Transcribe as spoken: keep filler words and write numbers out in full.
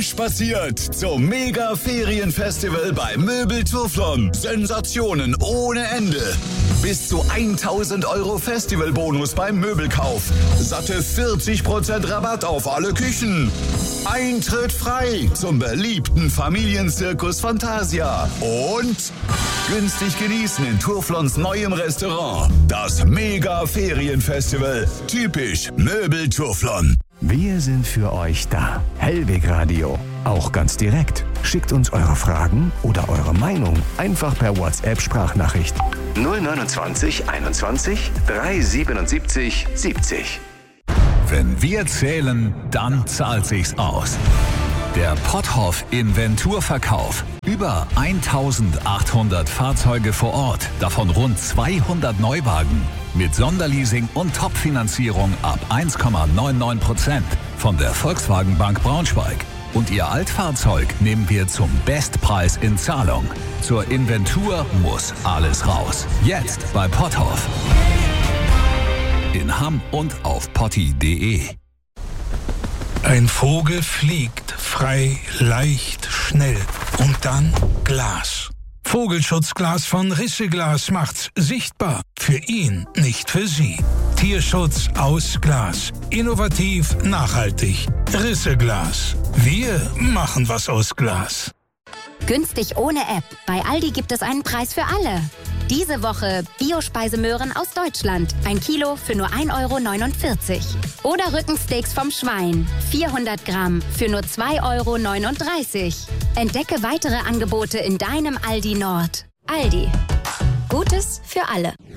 Aufspaziert zum Mega-Ferien-Festival bei Möbel Turflon. Sensationen ohne Ende. Bis zu tausend Euro Festivalbonus beim Möbelkauf. Satte vierzig Prozent Rabatt auf alle Küchen. Eintritt frei zum beliebten Familienzirkus Fantasia. Und günstig genießen in Turflons neuem Restaurant. Das Mega-Ferien-Festival. Typisch Möbel Turflon. Wir sind für euch da. Hellweg Radio. Auch ganz direkt. Schickt uns eure Fragen oder eure Meinung einfach per WhatsApp-Sprachnachricht. null neunundzwanzig einundzwanzig dreihundertsiebenundsiebzig siebzig. Wenn wir zählen, dann zahlt sich's aus. Der Potthoff Inventurverkauf. Über eintausendachthundert Fahrzeuge vor Ort, davon rund zweihundert Neuwagen. Mit Sonderleasing und Top-Finanzierung ab eins Komma neunundneunzig Prozent von der Volkswagen Bank Braunschweig. Und Ihr Altfahrzeug nehmen wir zum Bestpreis in Zahlung. Zur Inventur muss alles raus. Jetzt bei Potthoff. In Hamm und auf potti punkt de. Ein Vogel fliegt frei, leicht, schnell und dann Glas. Vogelschutzglas von Risseglas macht's sichtbar. Für ihn, nicht für Sie. Tierschutz aus Glas. Innovativ, nachhaltig. Risseglas. Wir machen was aus Glas. Günstig ohne App. Bei Aldi gibt es einen Preis für alle. Diese Woche Bio-Speisemöhren aus Deutschland. Ein Kilo für nur ein Euro neunundvierzig. Oder Rückensteaks vom Schwein. vierhundert Gramm für nur zwei Euro neununddreißig. Entdecke weitere Angebote in deinem Aldi Nord. Aldi. Gutes für alle.